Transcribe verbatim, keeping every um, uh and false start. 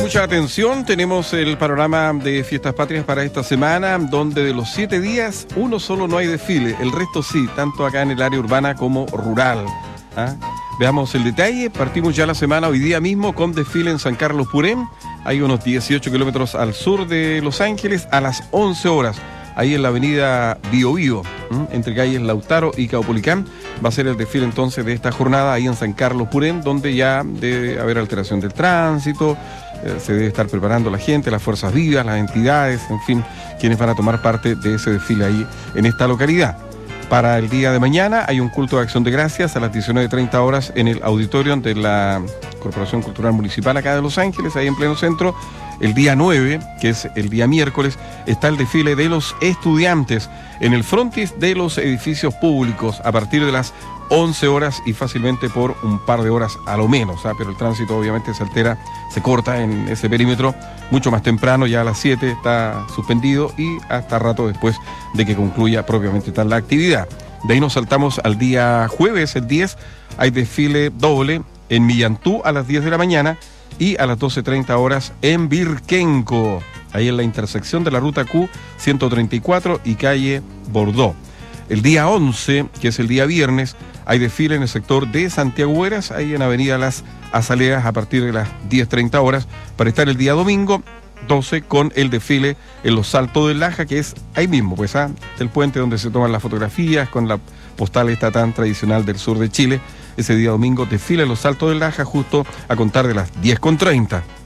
mucha atención, tenemos el panorama de Fiestas Patrias para esta semana, donde de los siete días, uno solo no hay desfile, el resto sí, tanto acá en el área urbana como rural. ¿Ah? Veamos el detalle, partimos ya la semana hoy día mismo con desfile en San Carlos Purén, hay unos dieciocho kilómetros al sur de Los Ángeles, a las once horas, ahí en la avenida Biobío, ¿m? entre calles Lautaro y Caupolicán, va a ser el desfile entonces de esta jornada ahí en San Carlos Purén, donde ya debe haber alteración del tránsito, eh, se debe estar preparando la gente, las fuerzas vivas, las entidades, en fin, quienes van a tomar parte de ese desfile ahí en esta localidad. Para el día de mañana hay un culto de acción de gracias a las diecinueve treinta horas en el auditorio de la Corporación Cultural Municipal acá de Los Ángeles, ahí en pleno centro. El día nueve, que es el día miércoles, está el desfile de los estudiantes en el frontis de los edificios públicos a partir de las once horas y fácilmente por un par de horas a lo menos, ¿ah? Pero el tránsito obviamente se altera, se corta en ese perímetro mucho más temprano, ya a las siete está suspendido y hasta rato después de que concluya propiamente tal la actividad. De ahí nos saltamos al día jueves, el diez, hay desfile doble en Millantú a las diez de la mañana y a las doce treinta horas en Virquenco, ahí en la intersección de la ruta Q ciento treinta y cuatro y calle Bordeaux. El día once, que es el día viernes, hay desfile en el sector de Santiago Hueras, ahí en Avenida Las Azaleas a partir de las diez treinta horas, para estar el día domingo doce con el desfile en los Saltos del Laja, que es ahí mismo, pues, ¿ah? el puente donde se toman las fotografías con la postal esta tan tradicional del sur de Chile. Ese día domingo desfile en los Saltos del Laja justo a contar de las diez con treinta.